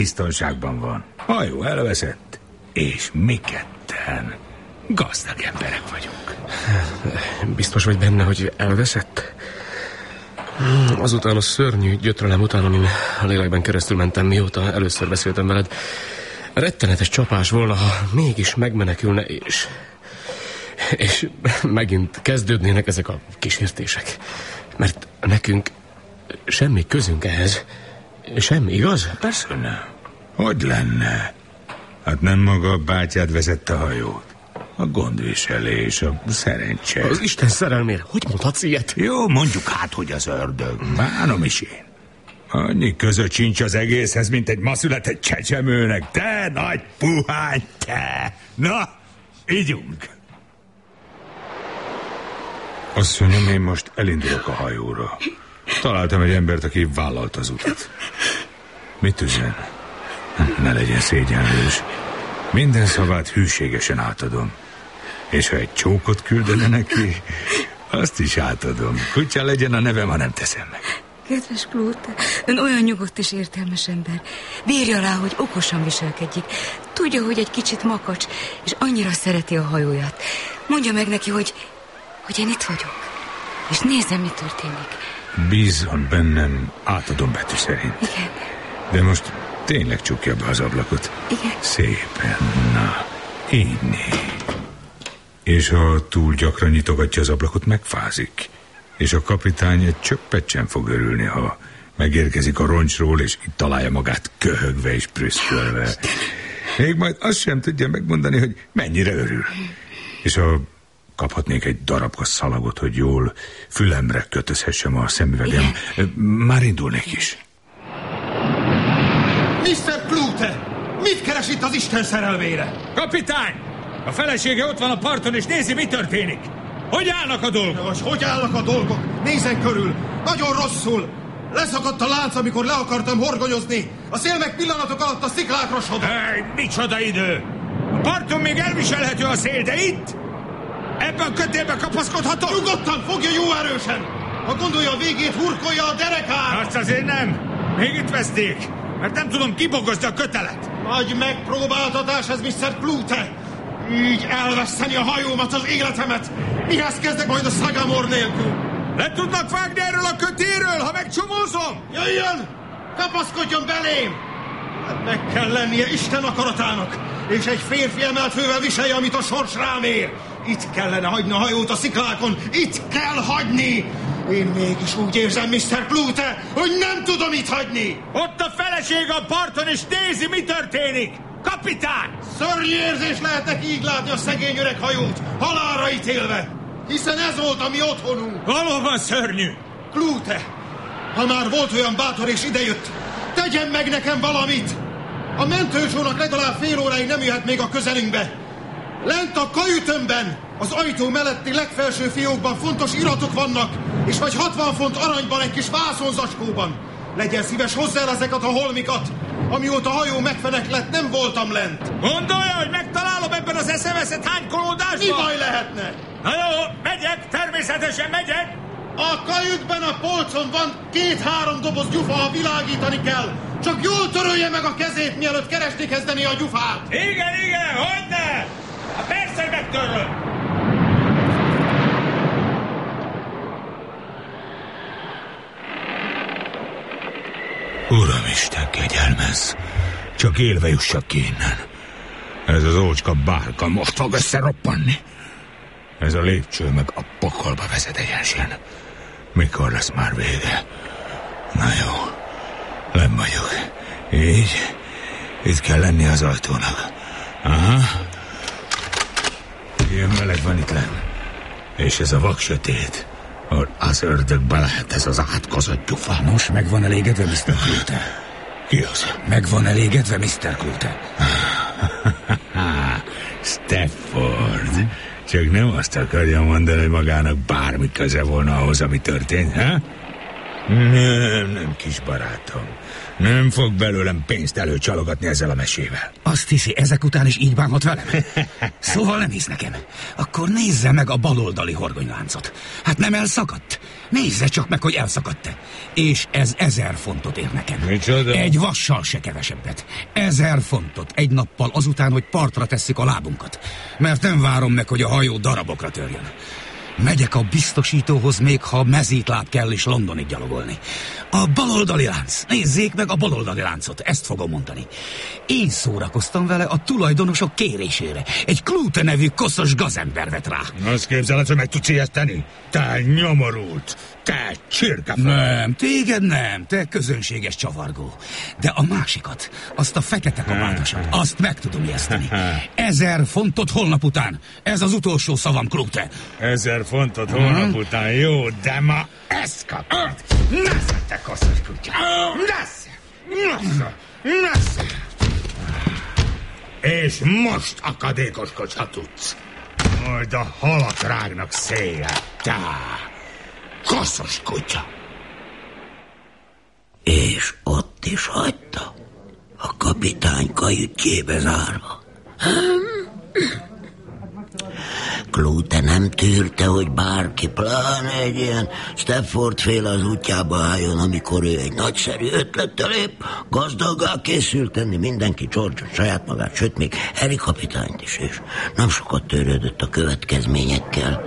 biztonságban van. Hajó elveszett, és mi ketten gazdag emberek vagyunk. Biztos vagy benne, hogy elveszett? Azután a szörnyű gyötrelem után, amin a lélekben keresztül mentem, mióta először beszéltem veled, rettenetes csapás volna, ha mégis megmenekülne, és megint kezdődnének ezek a kísértések. Mert nekünk semmi közünk ehhez. Semmi, igaz? Persze nem. Hogy lenne? Hát nem maga a bátyád vezette a hajót. A gondviselés, a szerencse. Az Isten szerelmére, hogy mondhatsz ilyet? Jó, mondjuk hát, hogy az ördög. Bánom is én. Annyi között sincs az egészhez, mint egy ma született csecsemőnek. Te nagy puhány, te! Na, ígyunk! Asszonyom, én most elindulok a hajóra. Találtam egy embert, aki vállalta az utat. Mit üzen? Ne legyen szégyenlős. Minden szavát hűségesen átadom. És ha egy csókot küldene neki, azt is átadom. Kutya legyen a nevem, ha nem teszem meg. Kedves Klóte, ön olyan nyugodt és értelmes ember. Bírja rá, hogy okosan viselkedjék. Tudja, hogy egy kicsit makacs, és annyira szereti a hajóját. Mondja meg neki, hogy én itt vagyok. És nézzem, mi történik. Bízzon bennem, átadom betű szerint. Igen. De most tényleg csukja be az ablakot. Igen. Szépen, na, így. És ha túl gyakran nyitogatja az ablakot, megfázik. És a kapitány egy csöppet sem fog örülni, ha megérkezik a roncsról, és itt találja magát köhögve és prüszkölve. Még majd azt sem tudja megmondani, hogy mennyire örül. És ha kaphatnék egy darabka szalagot, hogy jól fülemre kötözhessem a szemüvegem, már indulnék is. Mr. Klute! Mit keres itt az Isten szerelmére? Kapitány! A felesége ott van a parton, és nézi, mi történik. Hogy állnak a dolgok? Hogy állnak a dolgok? Nézzen körül! Nagyon rosszul! Leszakadt a lánc, amikor le akartam horgonyozni. A szél meg pillanatok alatt a sziklákra sodott. Micsoda idő! A parton még elviselhető a szél, de itt? Ebben a kötélben kapaszkodhatok? Nyugodtan, fogja jó erősen! Ha gondolja, a végét hurkolja a derekán! Azt azért nem! Még itt veszték, mert nem tudom kibogozni a kötelet. Nagy megpróbáltatás ez, Mr. Klute! Így elveszteni a hajómat, az életemet! Mihez kezdek majd a Sagamore nélkül? Le tudnak vágni erről a kötéről, ha megcsomózom? Jöjjön! Kapaszkodjon belém! Hát meg kell lennie Isten akaratának, és egy férfi emelt fővel viselje, amit a sors rám ér. Itt kellene hagyni a hajót a sziklákon, itt kell hagyni! Én mégis úgy érzem, Mr. Klute, hogy nem tudom itt hagyni! Ott a feleség a parton, és nézi, mi történik! Kapitány! Szörnyű érzés lehetnek így látni a szegény öreg hajót, halálra ítélve, hiszen ez volt a mi otthonunk. Valóban szörnyű! Klute, ha már volt olyan bátor és idejött, tegyen meg nekem valamit! A mentőcsónak legalább fél óráig nem jöhet még a közelünkbe. Lent a kajütönben, az ajtó melletti legfelső fiókban fontos iratok vannak, és vagy 60 font aranyban egy kis vászonzacskóban. Legyen szíves hozzá ezeket a holmikat. Amióta a hajó megfeneklett, nem voltam lent. Gondolja, hogy megtalálom ebben az eszeveszett hánykolódásban? Mi baj lehetne? Na jó, megyek, természetesen megyek. A kajütben a polcon van 2-3 doboz gyufa, ha világítani kell. Csak jól törölje meg a kezét, mielőtt keresni kezdeni a gyufát. Igen, hogyne? Persze, hogy megtöröl. Uramisten, kegyelmez! Csak élve jussak ki innen. Ez az ócska bárka most fog összeroppanni. Ez a lépcső meg a pokolba vezet egyenesen. Mikor lesz már vége? Na jó, lenn vagyok. Így, itt kell lenni az ajtónak. Aha. Ilyen meleg van itt lenn. És ez a vak sötét. Az ördög be lehet ez az átkozott gyufa. Nos, meg van elégedve, Mr. Klute? Ki az? Meg van elégedve, Mr. Klute? Stafford. Csak nem azt akarja mondani, hogy magának bármi köze volna ahhoz, ami történt, ha? Nem, kis barátom. Nem fog belőlem pénzt előcsalogatni ezzel a mesével. Azt hiszi, ezek után is így bánhat velem? Szóval nem hisz nekem. Akkor nézze meg a baloldali horgonyláncot. Hát nem elszakadt? Nézze csak meg, hogy elszakadt-e. És ez 1000 fontot ér nekem. Micsoda? Egy vassal se kevesebbet. 1000 fontot egy nappal azután, hogy partra tesszük a lábunkat. Mert nem várom meg, hogy a hajó darabokra törjön. Megyek a biztosítóhoz, még ha mezítláb kell is Londonig gyalogolni. A baloldali lánc. Nézzék meg a baloldali láncot, ezt fogom mondani. Én szórakoztam vele a tulajdonosok kérésére. Egy Klute nevű koszos gazember vett rá. Azt képzeled, hogy meg tudsz ilyet tenni? Te nyomorult, te csirkefej. Nem, téged nem, te közönséges csavargó. De a másikat, azt a fekete kabátosat, azt meg tudom ijeszteni. 1000 fontot holnap után. Ez az utolsó szavam, Klute. 1000 fontot holnap után, jó, de ma ezt kapod. Nesze, te koszos kutya! Nesze! És most akadékoskodsz, ha tudsz. Majd a halak rágnak széjjel. Te koszos kutya! És ott is hagyta, a kapitány kajütjébe zárva. Klute nem tűrte, hogy bárki, pláne egy ilyen Stafford-féle az útjába álljon, amikor ő egy nagyszerű ötlettel épp gazdaggá készült tenni mindenki George-ot, saját magát, sőt még Harry kapitányt is, és nem sokat törődött a következményekkel.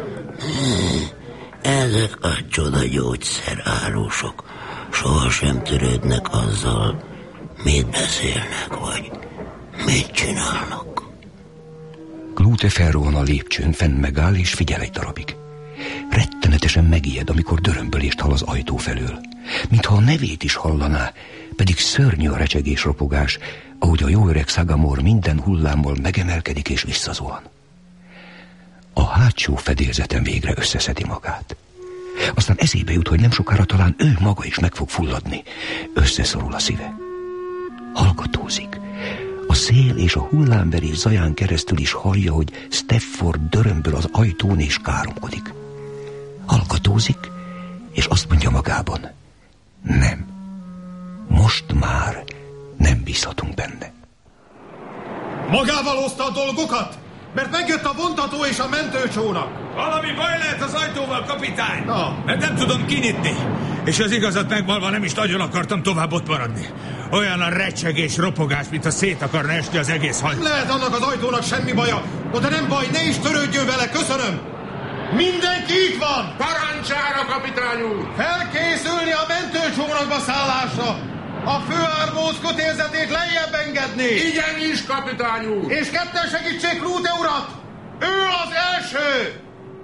Ezek a csoda gyógyszerárusok sohasem törődnek azzal, mit beszélnek, vagy mit csinálnak. Klute felrohan a lépcsőn, fenn megáll és figyel egy darabig. Rettenetesen megijed, amikor dörömbölést hall az ajtó felől. Mintha a nevét is hallaná, pedig szörnyű a recsegés-ropogás, ahogy a jó öreg Sagamore minden hullámmal megemelkedik és visszazuhan. A hátsó fedélzeten végre összeszedi magát. Aztán eszébe jut, hogy nem sokára talán ő maga is meg fog fulladni. Összeszorul a szíve. Hallgatózik. A szél és a hullámverés zaján keresztül is hallja, hogy Stafford dörömböl az ajtón és káromkodik. Hallgatózik, és azt mondja magában: nem. Most már nem bízhatunk benne. Magával hozta a dolgokat? Mert megjött a vontató és a mentőcsónak. Valami baj lehet az ajtóval, kapitány. Na. Mert nem tudom kinyitni. És az igazat megvalva nem is nagyon akartam tovább ott maradni. Olyan a recsegés, ropogás, mintha szét akarna esni az egész hajó. Lehet annak az ajtónak semmi baja, de nem baj, ne is törődjön vele, köszönöm. Mindenki itt van! Parancsára, kapitány úr! Felkészülni a mentőcsónakba szállásra! A főárbóc kötélzetét lejjebb engedni! Igenis, kapitány úr! És ketten segítsék Klute urat! Ő az első!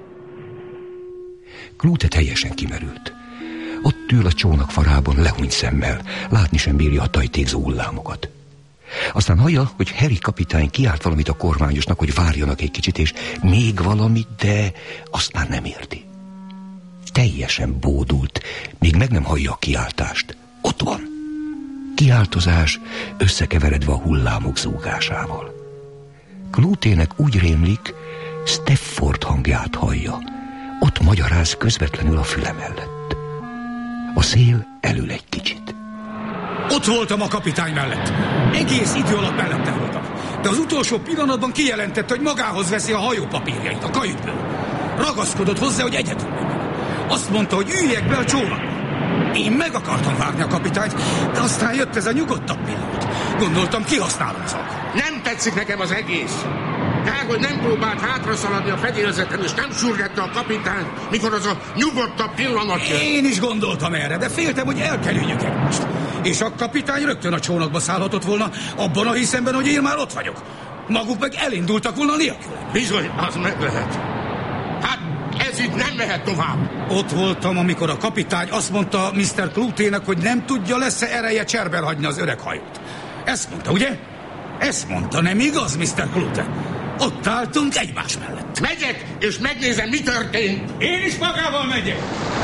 Klute teljesen kimerült. Ott ül a csónak farában lehunyt szemmel, látni sem bírja a tajtékzó hullámokat. Aztán hallja, hogy Harry kapitány kiált valamit a kormányosnak, hogy várjanak egy kicsit, és még valamit, de azt már nem érti. Teljesen bódult, még meg nem hallja a kiáltást. Ott van. Kiáltozás összekeveredve a hullámok zúgásával. Klutének úgy rémlik, Stafford hangját hallja. Ott magyaráz közvetlenül a füle mellett. A szél elül egy kicsit. Ott voltam a kapitány mellett. Egész idő alatt mellette voltam. De az utolsó pillanatban kijelentette, hogy magához veszi a hajó papírjait a kajütből. Ragaszkodott hozzá, hogy egyedül menjen. Azt mondta, hogy üljek be a csónakba. Én meg akartam várni a kapitányt, de aztán jött ez a nyugodtabb pillanat. Gondoltam, kihasználom az alkalmat. Nem tetszik nekem az egész. Tehát, hogy nem próbált hátraszaladni a fedélzeten, és nem surgette a kapitányt, mikor az a nyugodtabb pillanat jött. Én is gondoltam erre, de féltem, hogy elkerüljük egymást. És a kapitány rögtön a csónakba szállhatott volna, abban a hiszemben, hogy én már ott vagyok. Maguk meg elindultak volna nélkül. Bizony, az meg lehet. Hát, ez itt nem mehet tovább. Ott voltam, amikor a kapitány azt mondta Mr. Klutének, hogy nem tudja, lesz-e ereje cserben hagyni az öreg hajót. Ezt mondta, ugye? Ezt mondta, nem igaz, Mr. Klute? Ott álltunk egymás mellett. Megyek, és megnézem, mi történt. Én is magával megyek.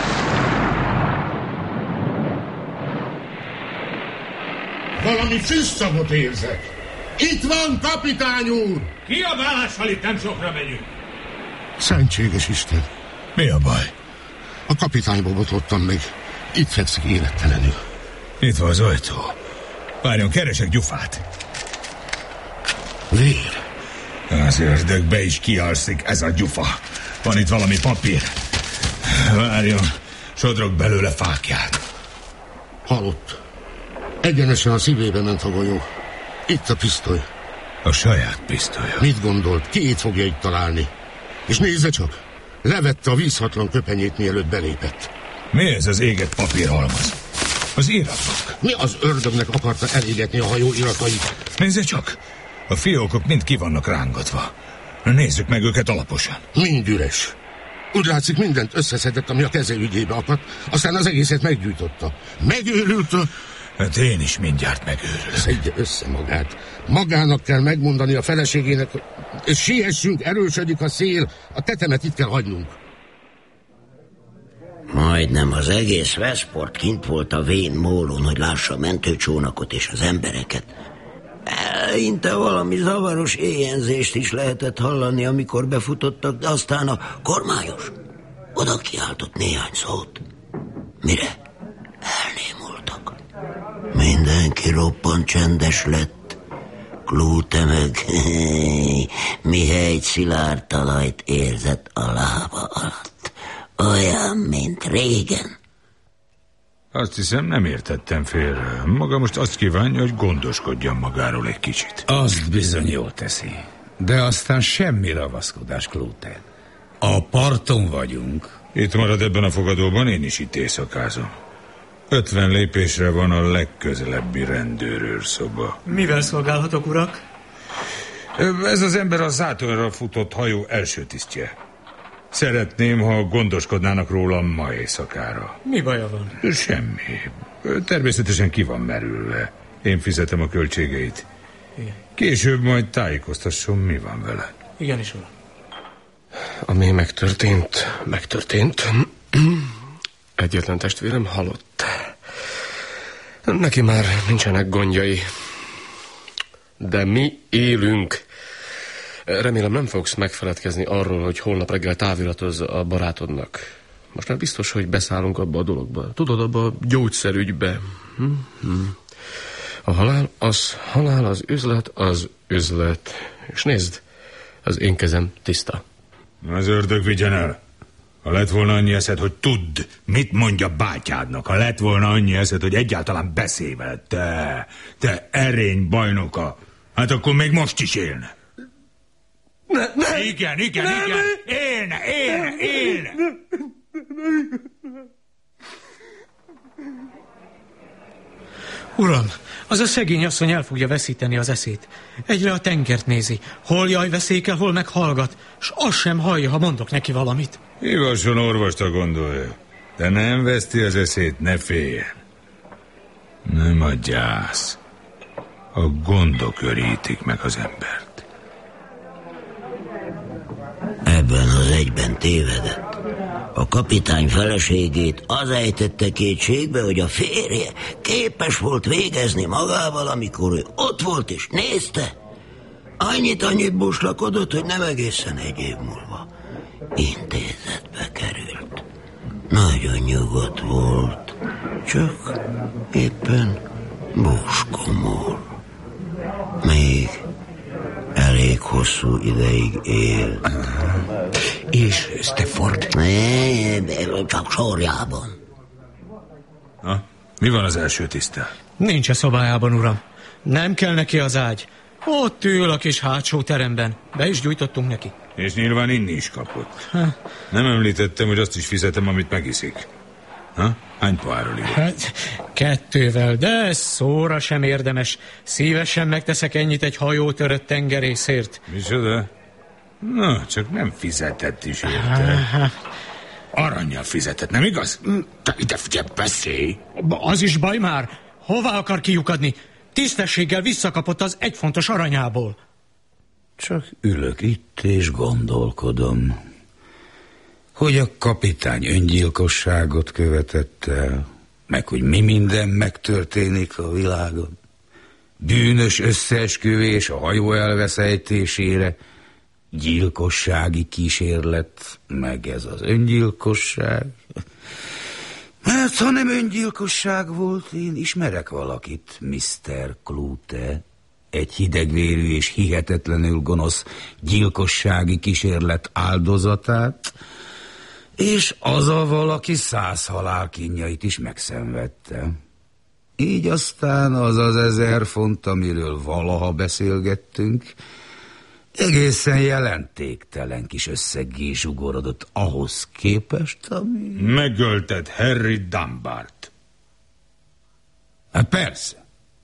Valami fűszagot érzek. Itt van, kapitány úr! Kiabálással itt nem sokra megyünk. Szentséges Isten! Mi a baj? A kapitányba botlottam meg. Itt fekszik élettelenül. Itt van az ajtó. Várjon, keresek Gyufát. Vér. Az ördögbe is kialszik ez a Gyufa. Van itt valami papír. Várjon, sodrok belőle fákját. Halott. Egyenesen a szívébe ment a golyó. Itt a pisztoly. A saját pisztolya. Mit gondolt? Ki itt fogja itt találni? És nézze csak, levette a vízhatlan köpenyét, mielőtt belépett. Mi ez az égett papírhalmaz? Az iratok. Mi az ördögnek akarta elégetni a hajó iratait? Nézze csak, a fiókok mind ki vannak rángatva. Nézzük meg őket alaposan. Mind üres. Úgy látszik, mindent összeszedett, ami a keze ügyébe akadt, aztán az egészet meggyújtotta. Megőrült a... Hát én is mindjárt megőrülök. Szedje össze magát. Magának kell megmondani a feleségének, és siessünk, erősödik a szél, a tetemet itt kell hagynunk. Majdnem az egész Westport kint volt a vén mólón, hogy lássa a mentőcsónakot és az embereket. Eleinte valami zavaros éjjenzést is lehetett hallani, amikor befutottak, de aztán a kormányos oda kiáltott néhány szót. Mire elnémultak. Mindenki roppant csendes lett. Klute meg mihelyt szilárd talajt érzett a lába alatt. Olyan, mint régen. Azt hiszem, nem értettem félre. Maga most azt kívánja, hogy gondoskodjon magáról egy kicsit. Azt bizony jól teszi. De aztán semmi ravaszkodás, Klute. A parton vagyunk. Itt marad ebben a fogadóban, én is itt éjszakázom. 50 lépésre van a legközelebbi rendőrőrszoba. Mivel szolgálhatok, urak? Ez az ember a Zátonra futott hajó első tisztje. Szeretném, ha gondoskodnának rólam ma éjszakára. Mi baja van? Semmi. Természetesen ki van merülve. Én fizetem a költségeit. Igen. Később majd tájékoztasson, mi van vele. Igenis, uram. Ami megtörtént. Egyetlen testvérem halott. Neki már nincsenek gondjai. De mi élünk. Remélem nem fogsz megfeledkezni arról, hogy holnap reggel táviratoz a barátodnak. Most már biztos, hogy beszállunk abba a dologba. Tudod, abba a gyógyszerügybe. A halál, az üzlet, az üzlet. És nézd, az én kezem tiszta. Az ördög vigyen el. Ha lett volna annyi eszed, hogy tudd, mit mondja bátyádnak. Ha lett volna annyi eszed, hogy egyáltalán beszélj veled. Te erény bajnoka. Hát akkor még most is élne. Ne. Igen. Élne. Uram, az a szegény asszony el fogja veszíteni az eszét. Egyre a tengert nézi. Hol jaj veszékel, hol meg hallgat. S azt sem hallja, ha mondok neki valamit. Hívasson orvosra, gondolja. De nem veszti az eszét, ne féljen. Nem a gyász. A gondok örítik meg az embert. Ebben az egyben tévedett. A kapitány feleségét az ejtette kétségbe, hogy a férje képes volt végezni magával, amikor ő ott volt és nézte. Annyit buslakodott, hogy nem egészen egy év múlva intézetbe került. Nagyon nyugodt volt, csak éppen búskomor. Még elég hosszú ideig él. És Stafford? Csak sorjában. Ha? Mi van az első tisztel? Nincs a szobájában, uram. Nem kell neki az ágy. Ott ül a kis hátsó teremben. Be is gyújtottunk neki. És nyilván inni is kapott. Nem említettem, hogy azt is fizetem, amit megiszik. Hány pohárral ívott? Hát, 2-vel, de ez szóra sem érdemes. Szívesen megteszek ennyit egy hajótörött tengerészért. Micsoda? Na, csak nem fizetett is érte. Arannyal fizetett, nem igaz? Te ide figyelj, beszélj! Az is baj már. Hová akar kiukadni? Tisztességgel visszakapott az 1 fontos aranyából. Csak ülök itt és gondolkodom, hogy a kapitány öngyilkosságot követett el, meg hogy mi minden megtörténik a világon. Bűnös összeesküvés a hajó elveszejtésére, gyilkossági kísérlet, meg ez az öngyilkosság. Hát, ha nem öngyilkosság volt, én ismerek valakit, Mr. Klute. Egy hidegvérű és hihetetlenül gonosz gyilkossági kísérlet áldozatát, és az a valaki 100 halálkínjait is megszenvedte. Így aztán az 1000 font, amiről valaha beszélgettünk, egészen jelentéktelen kis összeggé zsugorodott ahhoz képest, ami... Megölted Harry Dunbart. Hát persze.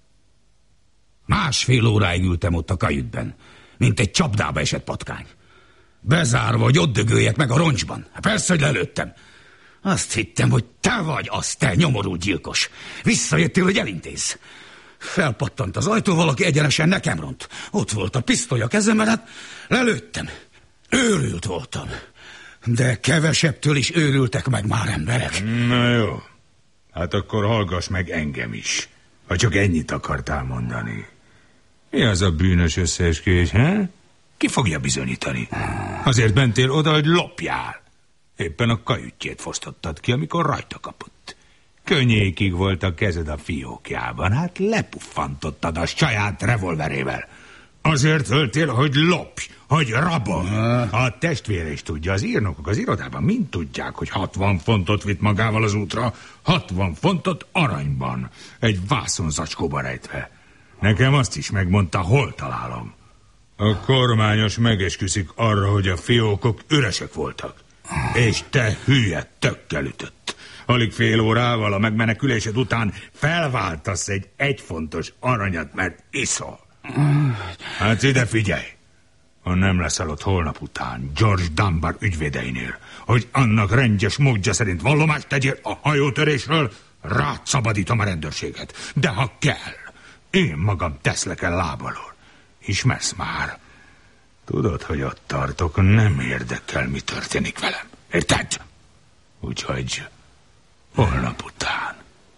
1,5 óráig ültem ott a kajütben, mint egy csapdába esett patkány. Bezárva, hogy ott dögöljek meg a roncsban. Hát persze, hogy lelőttem. Azt hittem, hogy te vagy az, te nyomorult gyilkos. Visszajöttél, hogy elintézz. Felpattant az ajtó, valaki egyenesen nekem ront. Ott volt a pisztoly a kezemben, hát lelőttem. Őrült voltam. De kevesebbtől is őrültek meg már emberek. Na jó. Hát akkor hallgass meg engem is. Ha csak ennyit akartál mondani. Mi az a bűnös összeesküvés, he? Ki fogja bizonyítani? Azért mentél oda, hogy lopjál. Éppen a kajütjét fosztottad ki, amikor rajta kapott. Könnyékig volt a kezed a fiókjában, hát lepuffantottad a saját revolverével. Azért öltél, hogy lopj, hogy rabol. A testvére is tudja, az írnokok az irodában mind tudják, hogy 60 fontot vitt magával az útra, 60 fontot aranyban, egy vászonzacskóba rejtve. Nekem azt is megmondta, hol találom. A kormányos megesküszik arra, hogy a fiókok üresek voltak. És te hülye tökkel ütött. Alig fél órával a megmenekülésed után felváltasz egy 1 fontos aranyat, mert iszol. Hát ide figyelj! Ha nem leszel ott holnap után George Dunbar ügyvédeinél, hogy annak rendes módja szerint vallomást tegyél a hajótörésről, rád szabadítom a rendőrséget. De ha kell, én magam teszlek el lábalól. Ismersz már? Tudod, hogy ott tartok, nem érdekel, mi történik velem. Érted? Úgyhogy holnap után.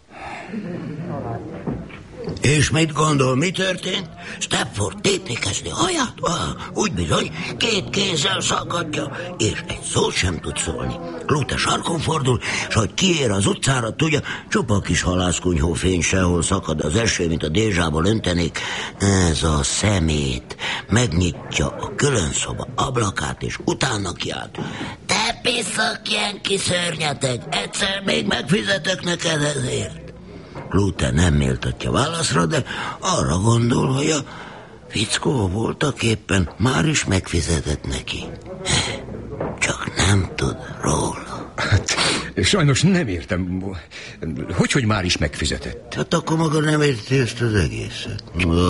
És mit gondol, mi történt? Stepford tépnékezni haját? Úgy bizony, 2 kézzel szakadja, és egy szót sem tud szólni. Klute sarkon fordul, és hogy kiér az utcára, tudja, csupa kis halászkunyhó fény, sehol szakad az eső, mint a dézsából öntenék. Ez a szemét megnyitja a különszoba ablakát, és utána kiált. Te piszak, ilyen kiszörnyeteg, egyszer még megfizetek neked ezért. Klute nem méltatja válaszra, de arra gondol, hogy a fickó voltak éppen már is megfizetett neki. Csak nem tud róla. Hát, sajnos nem értem. Hogy már is megfizetett? Hát akkor maga nem érti ezt az egészet.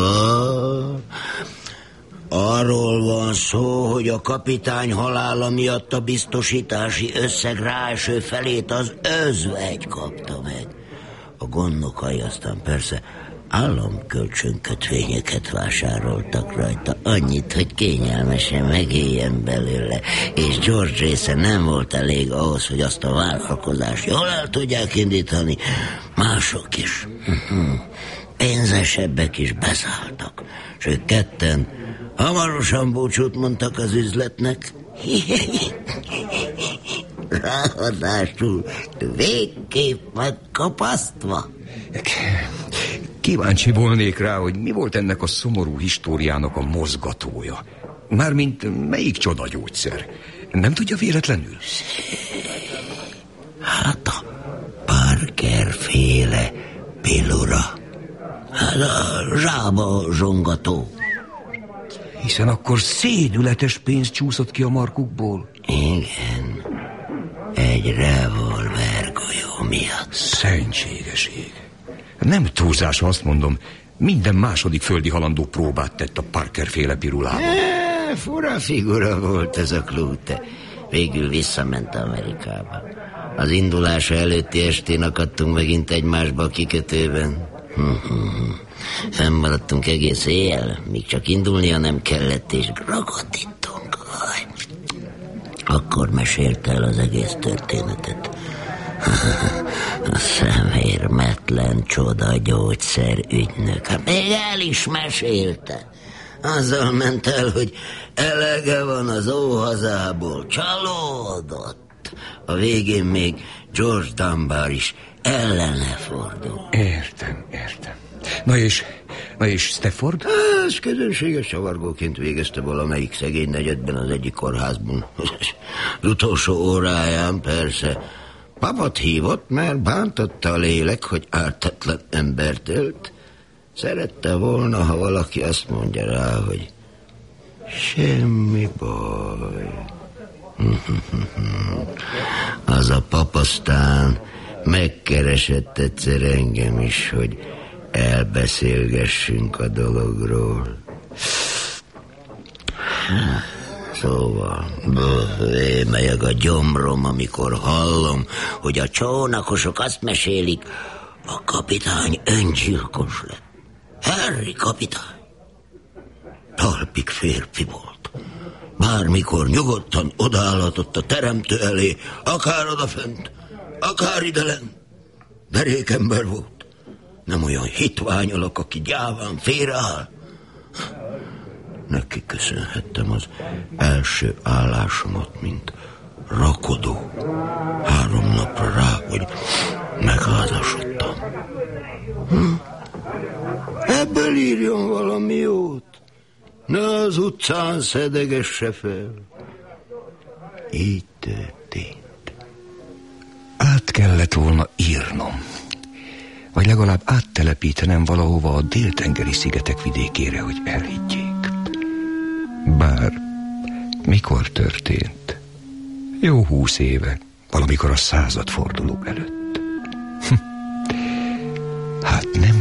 Arról van szó, hogy a kapitány halála miatt a biztosítási összeg ráeső felét az özvegy kapta meg. A gondnokai aztán persze államkölcsönkötvényeket vásároltak rajta, annyit, hogy kényelmesen megéljen belőle, és George része nem volt elég ahhoz, hogy azt a vállalkozást jól el tudják indítani. Mások is, pénzesebbek is beszálltak, és ők ketten hamarosan búcsút mondtak az üzletnek. Ráadásul végképp megkapasztva. Kíváncsi volnék rá, hogy mi volt ennek a szomorú históriának a mozgatója. Mármint melyik csodagyógyszer? Nem tudja véletlenül? Hát a Parker-féle pillura. Hát a zsába zsongató. Hiszen akkor szédületes pénz csúszott ki a markukból. Igen. Egy revolvergolyó miatt. Szentségeség. Nem túlzás, azt mondom. Minden második földi halandó próbát tett a Parker-féle pirulába. Fura figura volt ez a Klute. Végül visszament Amerikába. Az indulása előtti estén akadtunk megint egymásba a kikötőben. Fennmaradtunk egész éjjel, míg csak indulnia nem kellett, és ragadítunk. Akkor mesélte el az egész történetet. A szemérmetlen csoda gyógyszer ügynök. Hát még el is mesélte. Azzal ment el, hogy elege van az óhazából. Csalódott. A végén még George Dunbar is ellene fordul. Értem. Na és Stafford? Ez közönséges csavargóként végezte valamelyik szegény negyedben az egyik kórházban. Az utolsó óráján persze. Papat hívott, mert bántotta a lélek, hogy ártatlan embert ölt. Szerette volna, ha valaki azt mondja rá, hogy semmi baj. Az a pap aztán megkeresett egyszer engem is, hogy elbeszélgessünk a dologról. Szóval melyeg a gyomrom, amikor hallom, hogy a csónakosok azt mesélik, a kapitány öngyilkos lett. Harry kapitány talpig férfi volt. Bármikor nyugodtan odaállhatott a teremtő elé, akár odafent, akár idelen. Derék ember volt. Nem olyan hitvány alak, aki gyáván félreáll. Neki köszönhettem az első állásomat, mint rakodó. 3 napra rá, hogy megházasodtam. Ebből írjon valami jót. Ne az utcán szedegesse fel. Így történt. Át kellett volna írnom. Vagy legalább áttelepítenem valahova a déltengeri szigetek vidékére, hogy elhiggyék. Bár mikor történt? Jó 20 éve, valamikor a századforduló előtt. Hát nem